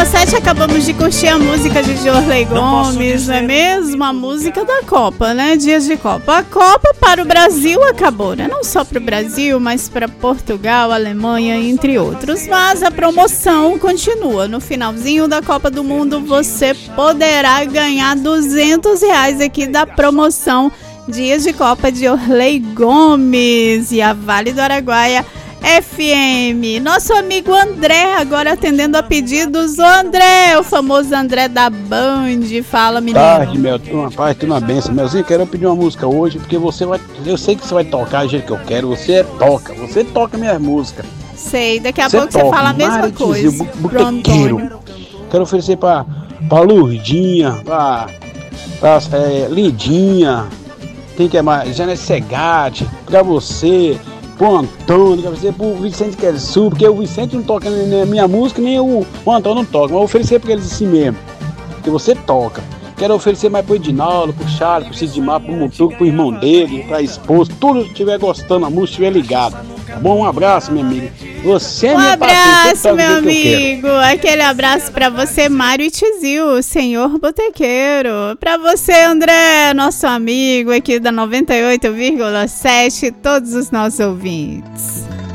98,7 acabamos de curtir a música de Jorley Gomes, não é mesmo? A música da Copa, né? Dias de Copa. A Copa para o Brasil acabou, né? Não só para o Brasil, mas para Portugal, Alemanha, entre outros. Mas a promoção continua. No finalzinho da Copa do Mundo, você poderá ganhar R$200 aqui da promoção Dias de Copa de Jorley Gomes e a Vale do Araguaia FM. Nosso amigo André agora atendendo a pedidos. O André, o famoso André da Band. Fala, menino. Tarde, meu. Rapaz, tu uma benção. Melzinho, quero pedir uma música hoje, porque você vai. Eu sei que você vai tocar do jeito que eu quero. Você toca minhas músicas. Sei, daqui a pouco você fala a mesma coisa. Botequeiro. Quero oferecer pra Lourdinha, pra Lindinha. Quem quer mais? Janete Segatti, pra você. Pro Antônio, pro Vicente Quersu, porque o Vicente não toca nem a minha música, nem o Antônio não toca, mas eu vou oferecer pra eles assim mesmo, porque você toca. Quero oferecer mais pro Edinaldo, pro Charles, pro Sidmar, pro Mutuco, pro irmão dele, pra esposa, tudo que estiver gostando da música, estiver ligado. Tá bom? Um abraço, meu amigo. Você é minha abraço, meu amigo. Aquele abraço pra você, Mário e Tizil, o senhor botequeiro. Pra você, André, nosso amigo aqui da 98,7, todos os nossos ouvintes.